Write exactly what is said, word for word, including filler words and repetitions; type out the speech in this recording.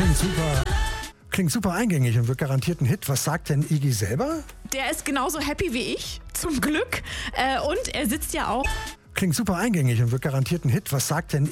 Klingt super. Klingt super eingängig und wird garantiert ein Hit. Was sagt denn Iggy selber? Der ist genauso happy wie ich, zum Glück. Äh, und er sitzt ja auch. Klingt super eingängig und wird garantiert ein Hit. Was sagt denn